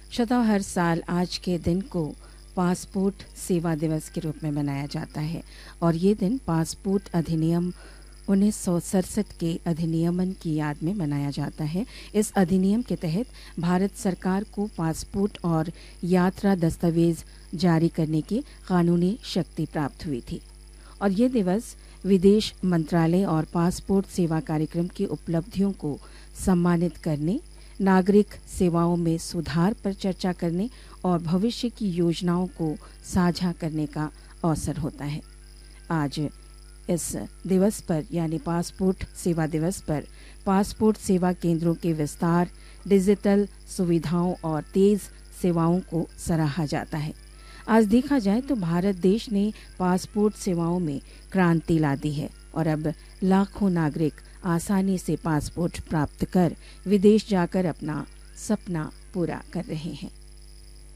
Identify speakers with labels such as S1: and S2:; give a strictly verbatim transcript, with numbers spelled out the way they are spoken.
S1: श्रोताओं, हर साल आज के दिन को पासपोर्ट सेवा दिवस के रूप में मनाया जाता है और ये दिन पासपोर्ट अधिनियम उन्नीस सौ सड़सठ के अधिनियमन की याद में मनाया जाता है। इस अधिनियम के तहत भारत सरकार को पासपोर्ट और यात्रा दस्तावेज जारी करने की कानूनी शक्ति प्राप्त हुई थी और ये दिवस विदेश मंत्रालय और पासपोर्ट सेवा कार्यक्रम की उपलब्धियों को सम्मानित करने, नागरिक सेवाओं में सुधार पर चर्चा करने और भविष्य की योजनाओं को साझा करने का अवसर होता है। आज इस दिवस पर यानी पासपोर्ट सेवा दिवस पर पासपोर्ट सेवा केंद्रों के विस्तार, डिजिटल सुविधाओं और तेज सेवाओं को सराहा जाता है। आज देखा जाए तो भारत देश ने पासपोर्ट सेवाओं में क्रांति ला दी है और अब लाखों नागरिक आसानी से पासपोर्ट प्राप्त कर विदेश जाकर अपना सपना पूरा कर रहे हैं।